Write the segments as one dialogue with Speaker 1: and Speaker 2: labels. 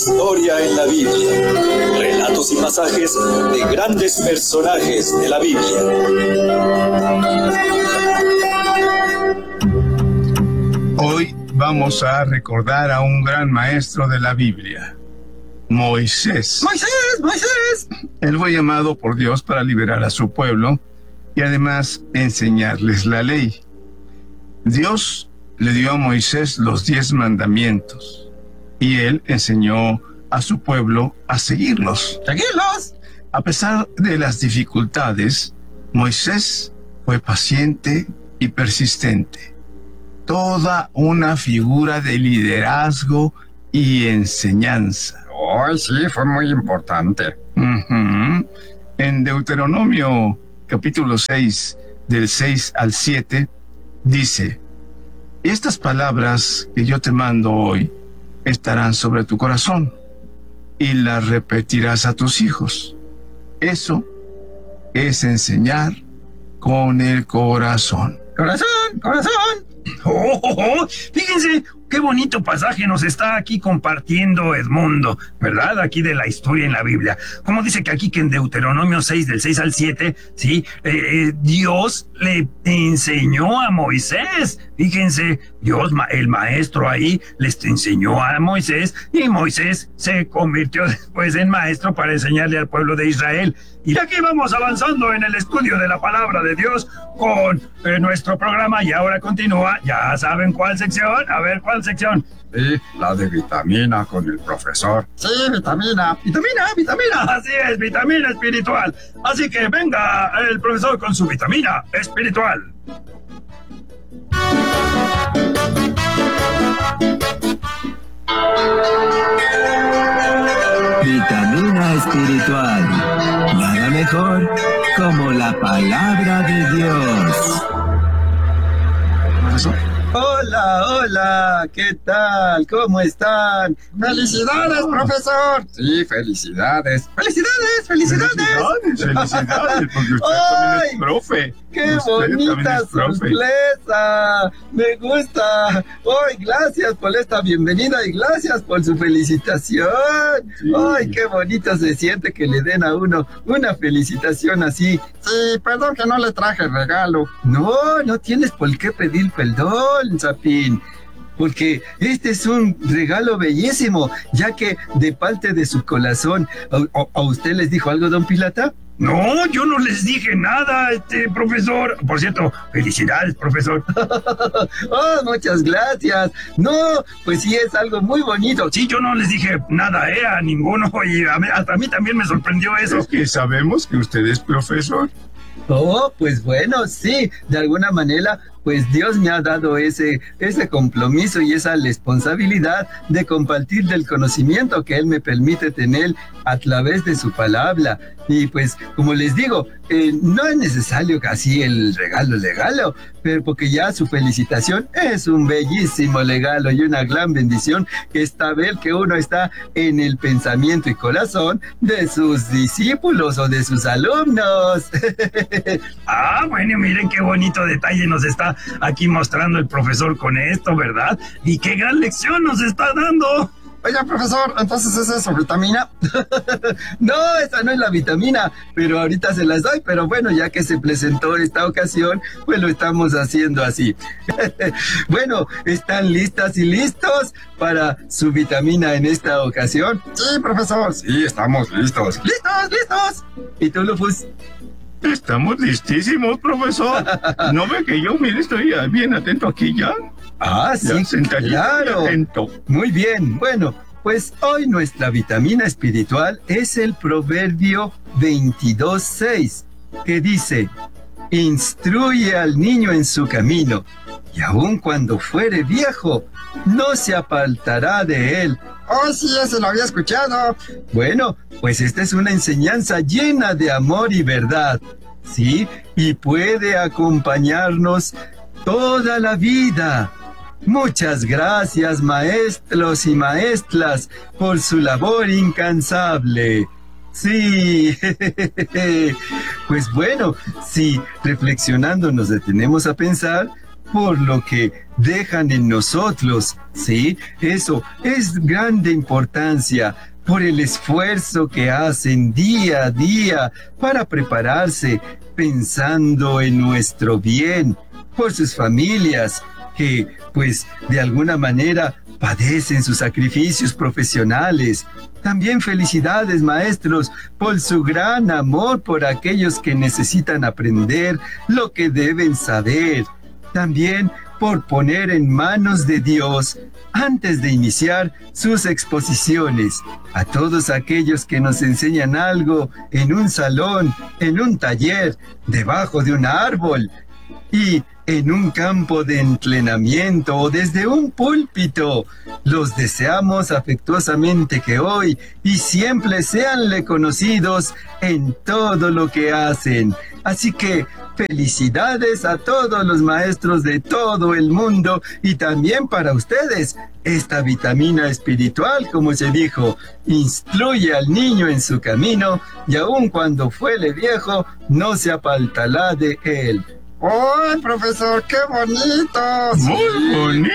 Speaker 1: Historia en la Biblia. Relatos y pasajes de grandes personajes de la Biblia.
Speaker 2: Hoy vamos a recordar a un gran maestro de la Biblia, Moisés.
Speaker 3: ¡Moisés!
Speaker 2: Él fue llamado por Dios para liberar a su pueblo y además enseñarles la ley. Dios le dio a Moisés los 10 mandamientos y él enseñó a su pueblo a seguirlos.
Speaker 3: ¡Seguirlos!
Speaker 2: A pesar de las dificultades, Moisés fue paciente y persistente. Toda una figura de liderazgo y enseñanza.
Speaker 3: ¡Ay, sí! Fue muy importante.
Speaker 2: En Deuteronomio capítulo 6, del 6 al 7, dice: estas palabras que yo te mando hoy estarán sobre tu corazón y las repetirás a tus hijos. Eso es enseñar con el corazón.
Speaker 3: ¡Corazón! Fíjense qué bonito pasaje nos está aquí compartiendo Edmundo, ¿verdad? Aquí de la historia en la Biblia. Como dice que aquí que en Deuteronomio 6, del 6 al 7, ¿sí? Dios le enseñó a Moisés. Fíjense, Dios, el maestro ahí, les enseñó a Moisés y Moisés se convirtió después en maestro para enseñarle al pueblo de Israel. Y aquí vamos avanzando en el estudio de la palabra de Dios con nuestro programa y ahora continúa. ¿Ya saben cuál sección? A ver, ¿cuál sección?
Speaker 4: Sí, la de vitamina con el profesor.
Speaker 3: Sí, vitamina. Así es, vitamina espiritual. Así que venga el profesor con su vitamina espiritual.
Speaker 5: Vitamina espiritual. Nada mejor como la palabra de Dios.
Speaker 3: Hola, ¿qué tal? ¿Cómo están? ¡Felicidades, profesor!
Speaker 4: Sí, felicidades.
Speaker 3: ¡Felicidades!
Speaker 2: Felicidades, porque usted también es profe.
Speaker 3: ¡Qué
Speaker 2: Usted
Speaker 3: bonita
Speaker 2: también es profe.
Speaker 3: sorpresa! ¡Me gusta! ¡Ay, gracias por esta bienvenida y gracias por su felicitación!
Speaker 2: Sí.
Speaker 3: ¡Ay, qué bonito se siente que le den a uno una felicitación así!
Speaker 4: Sí, perdón que no le traje regalo.
Speaker 3: No tienes por qué pedir perdón, Sapín. Porque este es un regalo bellísimo, ya que de parte de su corazón. ¿A usted les dijo algo, don Pilata? No, yo no les dije nada, profesor. Por cierto, felicidades, profesor. Oh, muchas gracias. No, pues sí es algo muy bonito. Sí, yo no les dije nada, a ninguno. Y hasta a mí también me sorprendió eso.
Speaker 2: Es que sabemos que usted es profesor.
Speaker 3: Oh, pues bueno, sí, de alguna manera, pues Dios me ha dado ese compromiso y esa responsabilidad de compartir del conocimiento que Él me permite tener a través de su palabra. Y pues, como les digo, no es necesario casi el regalo, pero porque ya su felicitación es un bellísimo regalo y una gran bendición que está ver que uno está en el pensamiento y corazón de sus discípulos o de sus alumnos. Bueno, miren qué bonito detalle nos está aquí mostrando el profesor con esto, ¿verdad? Y qué gran lección nos está dando.
Speaker 4: Oiga, profesor, ¿entonces esa es su vitamina?
Speaker 3: No, esa no es la vitamina, pero ahorita se las doy, pero bueno, ya que se presentó esta ocasión, pues lo estamos haciendo así. Bueno, ¿están listas y listos para su vitamina en esta ocasión?
Speaker 4: Sí, profesor, sí, estamos listos.
Speaker 3: ¡Listos! ¿Y tú, Lupus?
Speaker 2: Estamos listísimos, profesor. ¿No ve que yo, mire, estoy bien atento aquí ya?
Speaker 3: Sí,
Speaker 2: Ya sentadito,
Speaker 3: claro.
Speaker 2: atento.
Speaker 3: Muy bien, bueno, pues hoy nuestra vitamina espiritual es el Proverbio 22:6, que dice: instruye al niño en su camino, y aun cuando fuere viejo, no se apartará de él.
Speaker 4: Oh, sí, ese lo había escuchado.
Speaker 3: Bueno, pues esta es una enseñanza llena de amor y verdad, ¿sí? Y puede acompañarnos toda la vida. Muchas gracias, maestros y maestras, por su labor incansable. Sí, pues bueno, si reflexionando nos detenemos a pensar, por lo que dejan en nosotros, ¿sí? Eso es grande importancia, por el esfuerzo que hacen día a día para prepararse, pensando en nuestro bien, por sus familias, que pues de alguna manera padecen sus sacrificios profesionales. También felicidades, maestros, por su gran amor por aquellos que necesitan aprender lo que deben saber. También por poner en manos de Dios antes de iniciar sus exposiciones. A todos aquellos que nos enseñan algo en un salón, en un taller, debajo de un árbol y en un campo de entrenamiento o desde un púlpito. Los deseamos afectuosamente que hoy y siempre seanle conocidos en todo lo que hacen. Así que felicidades a todos los maestros de todo el mundo y también para ustedes. Esta vitamina espiritual, como se dijo, instruye al niño en su camino y aun cuando fuere viejo, no se apartará de él.
Speaker 4: ¡Uy, profesor, qué bonito!
Speaker 2: Muy bonito.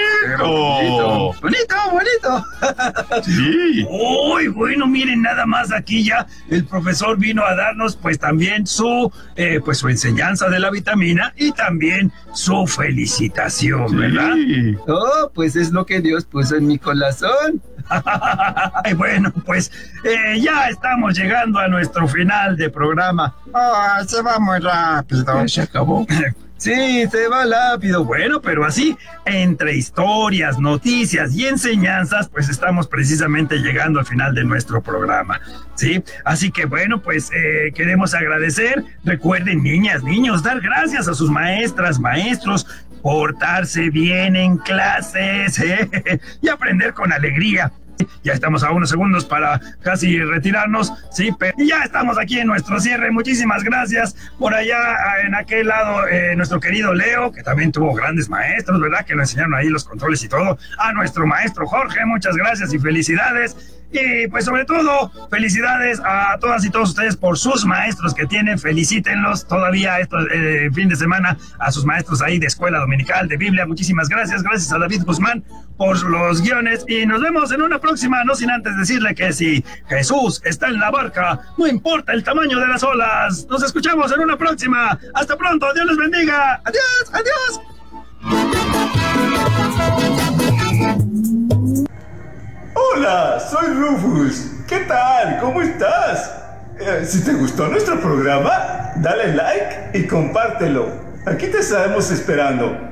Speaker 3: Bonito.
Speaker 2: Sí.
Speaker 6: Uy, bueno, miren, nada más aquí ya el profesor vino a darnos pues también su enseñanza de la vitamina y también su felicitación, ¿verdad?
Speaker 2: Sí.
Speaker 3: Oh, pues es lo que Dios puso en mi corazón.
Speaker 6: Ay, bueno, pues ya estamos llegando a nuestro final de programa.
Speaker 4: ¡Ay, se va muy rápido!
Speaker 2: Ya se acabó.
Speaker 6: Sí, se va rápido. Bueno, pero así, entre historias, noticias y enseñanzas, pues estamos precisamente llegando al final de nuestro programa, ¿sí? Así que bueno, pues queremos agradecer. Recuerden, niñas, niños, dar gracias a sus maestras, maestros, portarse bien en clases, y aprender con alegría. Ya estamos a unos segundos para casi retirarnos, sí, pero ya estamos aquí en nuestro cierre. Muchísimas gracias. Por allá, en aquel lado, nuestro querido Leo, que también tuvo grandes maestros, ¿verdad? Que nos enseñaron ahí los controles y todo. A nuestro maestro Jorge, muchas gracias y felicidades. Y pues sobre todo, felicidades a todas y todos ustedes por sus maestros que tienen. Felicítenlos todavía esto fin de semana a sus maestros ahí de escuela dominical, de Biblia. Muchísimas gracias. Gracias a David Guzmán por los guiones. Y nos vemos en una próxima, no sin antes decirle que si Jesús está en la barca, no importa el tamaño de las olas. Nos escuchamos en una próxima. Hasta pronto. Dios les bendiga. Adiós, adiós.
Speaker 7: Hola, soy Rufus. ¿Qué tal? ¿Cómo estás? Si te gustó nuestro programa, dale like y compártelo. Aquí te estaremos esperando.